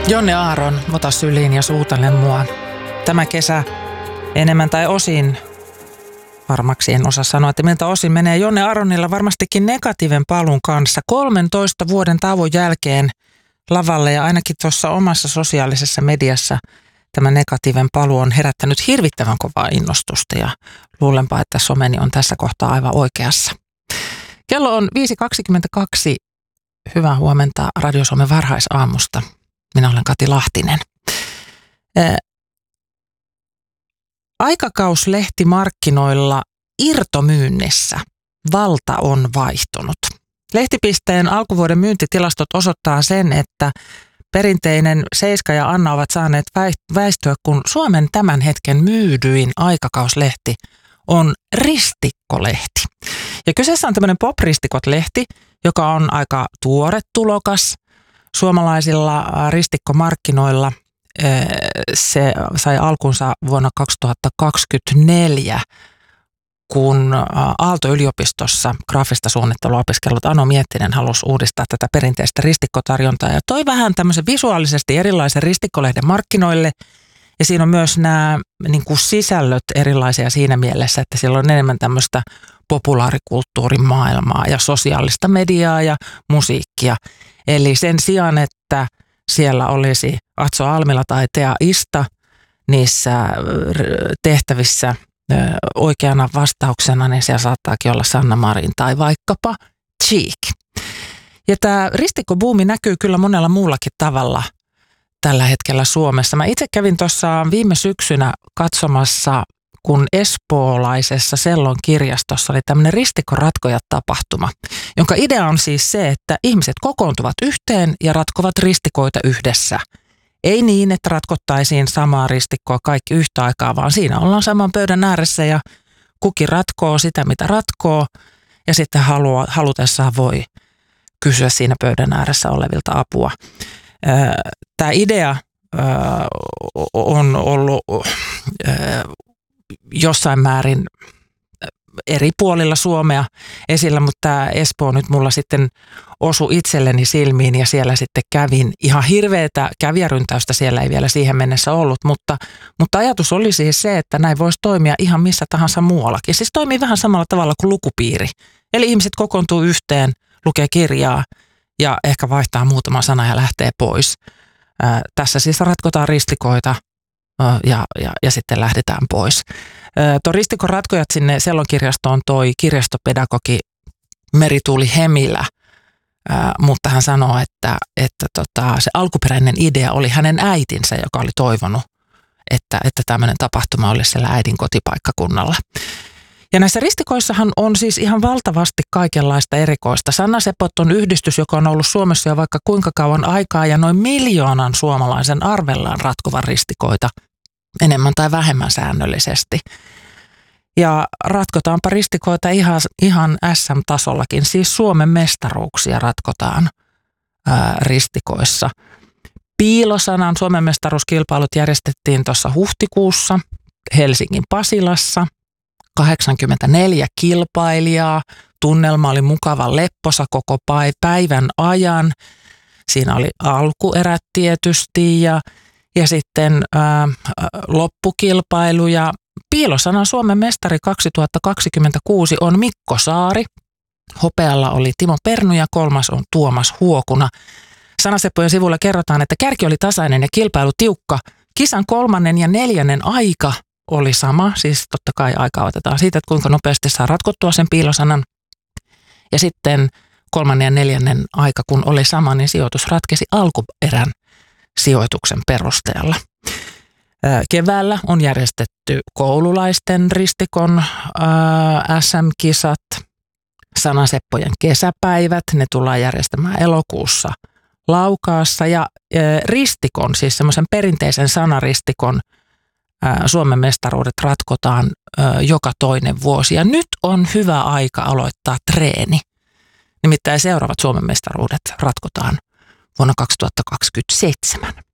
Jonne Aaron, ota syliin ja suutele mua. Tämä kesä enemmän tai osin, varmaksi en osaa sanoa, että miltä osin menee Jonne Aaronilla varmastikin negatiiven paluun kanssa 13 vuoden tauon jälkeen lavalle, ja ainakin tuossa omassa sosiaalisessa mediassa tämä negatiiven paluu on herättänyt hirvittävän kovaa innostusta, ja luulenpa, että someni on tässä kohtaa aivan oikeassa. Kello on 5.22. Hyvää huomenta Radio Suomen varhaisaamusta. Minä olen Kati Lahtinen. Aikakauslehti markkinoilla irtomyynnissä valta on vaihtunut. Lehtipisteen alkuvuoden myyntitilastot osoittaa sen, että perinteinen Seiska ja Anna ovat saaneet väistyä, kun Suomen tämän hetken myydyin aikakauslehti on Ristikkolehti. Ja kyseessä on tämmöinen Pop-Ristikot-lehti, joka on aika tuore tulokas suomalaisilla ristikkomarkkinoilla. Se sai alkunsa vuonna 2024, kun Aalto-yliopistossa graafista suunnittelua opiskellut Ano Miettinen halusi uudistaa tätä perinteistä ristikkotarjontaa ja toi vähän tämmöisen visuaalisesti erilaisen ristikkolehden markkinoille. Ja siinä on myös nämä niin kuin sisällöt erilaisia siinä mielessä, että siellä on enemmän tämmöistä populaarikulttuurin maailmaa ja sosiaalista mediaa ja musiikkia. Eli sen sijaan, että siellä olisi Atso Almila tai Tea Ista niissä tehtävissä oikeana vastauksena, niin siellä saattaakin olla Sanna Marin tai vaikkapa Cheek. Ja tämä ristikkobuumi näkyy kyllä monella muullakin tavalla tällä hetkellä Suomessa. Mä itse kävin tuossa viime syksynä katsomassa, kun espoolaisessa Sellon kirjastossa oli tämmöinen ristikkoratkojat-tapahtuma, jonka idea on siis se, että ihmiset kokoontuvat yhteen ja ratkovat ristikoita yhdessä. Ei niin, että ratkottaisiin samaa ristikkoa kaikki yhtä aikaa, vaan siinä ollaan saman pöydän ääressä ja kukin ratkoo sitä, mitä ratkoo, ja sitten halutessaan voi kysyä siinä pöydän ääressä olevilta apua. Tämä idea on ollut jossain määrin eri puolilla Suomea esillä, mutta tämä Espoo nyt mulla sitten osui itselleni silmiin ja siellä sitten kävin. Ihan hirveätä kävijäryntäystä siellä ei vielä siihen mennessä ollut, mutta ajatus oli siis se, että näin voisi toimia ihan missä tahansa muuallakin. Siis toimii vähän samalla tavalla kuin lukupiiri. Eli ihmiset kokoontuu yhteen, lukee kirjaa ja ehkä vaihtaa muutama sana ja lähtee pois. Tässä siis ratkotaan ristikoita ja sitten lähdetään pois. Tuon ristikon ratkojat sinne Sellon kirjastoon toi kirjastopedagogi Meri-Tuuli Hemilä, mutta hän sanoo, että se alkuperäinen idea oli hänen äitinsä, joka oli toivonut, että tämmöinen tapahtuma olisi siellä äidin kotipaikkakunnalla. Ja näissä ristikoissahan on siis ihan valtavasti kaikenlaista erikoista. Sanna Sepot on yhdistys, joka on ollut Suomessa jo vaikka kuinka kauan aikaa ja noin 1 miljoonan suomalaisen arvellaan ratkovan ristikoita enemmän tai vähemmän säännöllisesti. Ja ratkotaanpa ristikoita ihan SM-tasollakin, siis Suomen mestaruuksia ratkotaan ristikoissa. Piilosanan Suomen mestaruuskilpailut järjestettiin tuossa huhtikuussa Helsingin Pasilassa. 84 kilpailijaa, tunnelma oli mukava lepposa koko päivän ajan. Siinä oli alkuerät tietysti ja sitten loppukilpailu ja Piilosanan Suomen mestari 2026 on Mikko Saari. Hopealla oli Timo Pernu ja 3. on Tuomas Huokuna. Sanaseppojen sivuilla kerrotaan, että kärki oli tasainen ja kilpailu tiukka. Kisan 3. ja 4. aika oli sama, siis totta kai aika otetaan siitä, että kuinka nopeasti saa ratkottua sen piilosanan. Ja sitten 3. ja 4. aika, kun oli sama, niin sijoitus ratkesi alkuperän sijoituksen perusteella. Keväällä on järjestetty koululaisten ristikon SM-kisat, Sanaseppojen kesäpäivät, ne tullaan järjestämään elokuussa Laukaassa ja ristikon, siis semmoisen perinteisen sanaristikon Suomen mestaruudet ratkotaan joka toinen vuosi ja nyt on hyvä aika aloittaa treeni. Nimittäin seuraavat Suomen mestaruudet ratkotaan vuonna 2027.